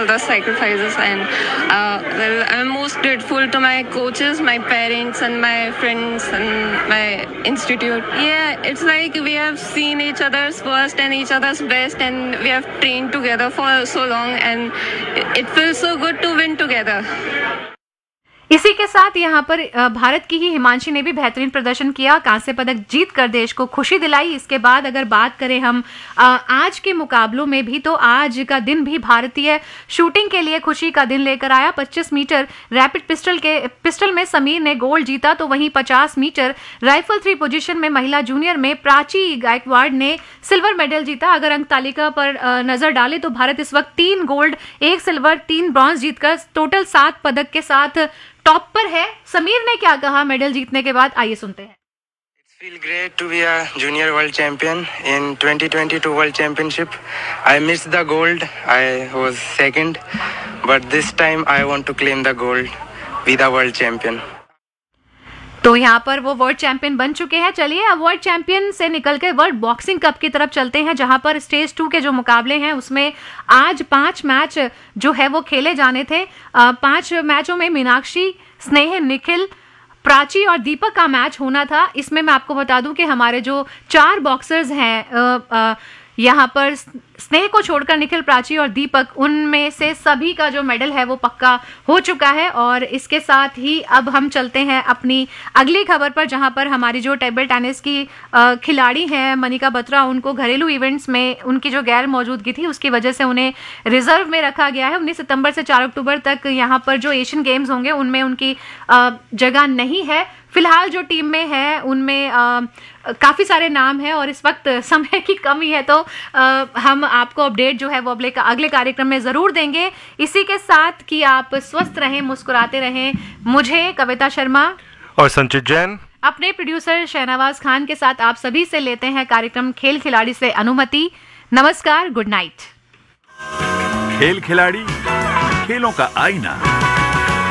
all the sacrifices, and I'm most grateful to my coaches, my parents, and my friends, and my institute. Yeah, it's like we have seen each other's worst and each other's best, and we have trained together for so long, and it feels so good to win together. इसी के साथ यहाँ पर भारत की ही हिमांशी ने भी बेहतरीन प्रदर्शन किया, कांस्य पदक जीत कर देश को खुशी दिलाई। इसके बाद अगर बात करें हम आज के मुकाबलों में भी, तो आज का दिन भी भारतीय शूटिंग के लिए खुशी का दिन लेकर आया। 25 मीटर रैपिड पिस्टल में समीर ने गोल्ड जीता, तो वहीं 50 मीटर राइफल 3 पोजीशन में महिला जूनियर में प्राची गायकवाड़ ने सिल्वर मेडल जीता। अगर अंक तालिका पर नजर डालें तो भारत इस वक्त 3 गोल्ड, 1 सिल्वर, 3 ब्रॉन्ज जीतकर टोटल 7 पदक के साथ टॉप पर है। समीर ने क्या कहा मेडल जीतने के बाद, आइए सुनते हैं। It's feel great to be a junior world champion in 2022 World Championship. I missed the gold. I was second, but this time I want to claim the gold, be the world champion. तो यहाँ पर वो world champion बन चुके हैं। चलिए अब world champion से निकलकर वर्ल्ड बॉक्सिंग कप की तरफ चलते हैं, जहां पर स्टेज 2 के जो मुकाबले हैं उसमें आज 5 मैच जो है वो खेले जाने थे। 5 मैचों में मीनाक्षी, स्नेह, निखिल, प्राची और दीपक का मैच होना था। इसमें मैं आपको बता दूं कि हमारे जो 4 बॉक्सर्स हैं यहाँ पर स्नेह को छोड़कर निखिल, प्राची और दीपक, उनमें से सभी का जो मेडल है वो पक्का हो चुका है। और इसके साथ ही अब हम चलते हैं अपनी अगली खबर पर, जहां पर हमारी जो टेबल टेनिस की खिलाड़ी हैं मनिका बत्रा, उनको घरेलू इवेंट्स में उनकी जो गैर मौजूदगी थी उसकी वजह से उन्हें रिजर्व में रखा गया है। 19 सितंबर से 4 अक्टूबर तक यहाँ पर जो एशियन गेम्स होंगे उनमें उनकी जगह नहीं है। फिलहाल जो टीम में है उनमें काफ़ी सारे नाम हैं और इस वक्त समय की कमी है, तो हम आपको अपडेट जो है वो अगले कार्यक्रम में ज़रूर देंगे। इसी के साथ कि आप स्वस्थ रहें, मुस्कुराते रहें। मुझे कविता शर्मा और संचित जैन अपने प्रोड्यूसर शहनवाज खान के साथ आप सभी से लेते हैं कार्यक्रम खेल खिलाड़ी से अनुमति। नमस्कार, गुड नाइट। खेल खिलाड़ी, खेलों का आईना।